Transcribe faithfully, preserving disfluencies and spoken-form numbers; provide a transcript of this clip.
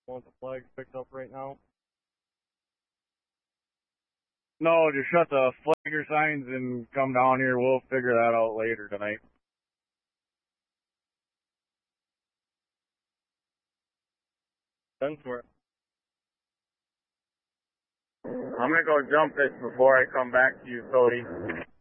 Want the flags picked up right now? No, just shut the flagger signs and come down here. We'll figure that out later tonight. Dunsmore. I'm gonna go jump this before I come back to you, Cody.